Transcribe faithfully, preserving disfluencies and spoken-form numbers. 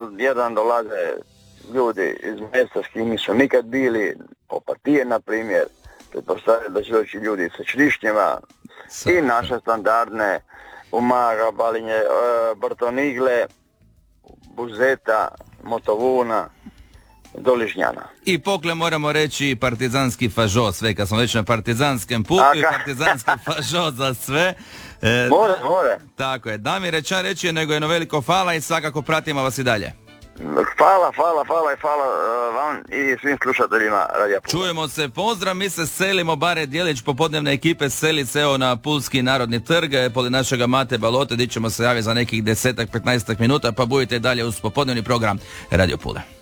jedan, jedan dolaze ljudi iz mjesta s kim nisu nikad bili, Opatije na primjer, pretpostavljaju da će doći ljudi sa črišnjima i naše standardne Umaga, Balinje, e, Brtonigle, Buzeta, Motovuna, do Ližnjana. I pokle moramo reći partizanski fažo, sve kad smo već na partizanskem putu i partizanski fažo za sve. E, more, more. Tako je. Damire, ča reći nego jedno veliko hvala i svakako pratimo vas i dalje. Hvala, hvala, hvala i hvala uh, vam i svim slušateljima Radija Pula. Čujemo se, pozdrav, mi se selimo, Bare Djelić, popodnevne ekipe seli se evo na Pulski narodni trg, pored našega Mate Balote, gdje ćemo se javiti za nekih desetak, petnaestak minuta, pa budite dalje uz popodnevni program Radio Pula.